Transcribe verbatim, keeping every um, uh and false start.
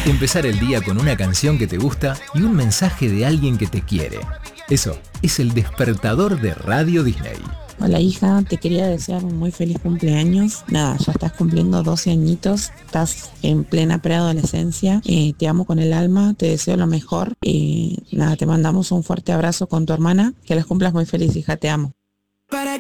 Empezar el día con una canción que te gusta y un mensaje de alguien que te quiere. Eso es el despertador de Radio Disney. Hola hija, te quería desear un muy feliz cumpleaños. Nada, ya estás cumpliendo doce añitos, estás en plena preadolescencia. Eh, te amo con el alma, te deseo lo mejor. Y nada, te mandamos un fuerte abrazo con tu hermana. Que las cumplas muy feliz, hija, te amo. Para